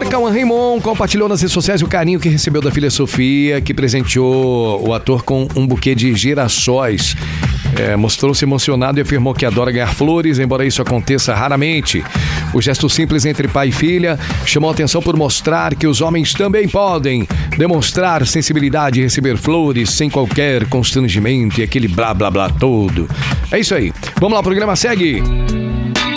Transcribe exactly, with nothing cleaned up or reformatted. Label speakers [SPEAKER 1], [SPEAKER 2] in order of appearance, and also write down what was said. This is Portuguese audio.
[SPEAKER 1] ator Cauã Raymond compartilhou nas redes sociais o carinho que recebeu da filha Sofia, que presenteou o ator com um buquê de girassóis. É, mostrou-se emocionado e afirmou que adora ganhar flores, embora isso aconteça raramente. O gesto simples entre pai e filha chamou a atenção por mostrar que os homens também podem demonstrar sensibilidade e receber flores sem qualquer constrangimento e aquele blá blá blá todo. É isso aí. Vamos lá, o programa segue.